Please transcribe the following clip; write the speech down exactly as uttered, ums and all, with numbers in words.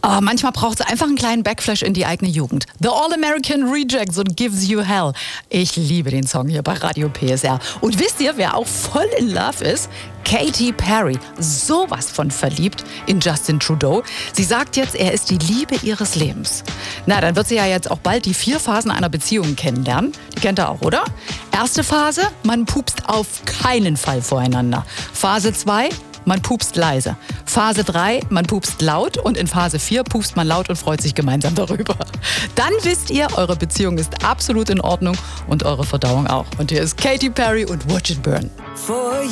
Aber manchmal braucht es einfach einen kleinen Backflash in die eigene Jugend. The All-American Rejects und Gives You Hell. Ich liebe den Song hier bei Radio P S R. Und wisst ihr, wer auch voll in Love ist? Katy Perry. Sowas von verliebt in Justin Trudeau. Sie sagt jetzt, er ist die Liebe ihres Lebens. Na, dann wird sie ja jetzt auch bald die vier Phasen einer Beziehung kennenlernen. Die kennt ihr auch, oder? Erste Phase, man pupst auf keinen Fall voreinander. Phase zwei, man pupst leise. Phase drei, man pupst laut. Und in Phase vier pupst man laut und freut sich gemeinsam darüber. Dann wisst ihr, eure Beziehung ist absolut in Ordnung und eure Verdauung auch. Und hier ist Katy Perry und Watch It Burn. For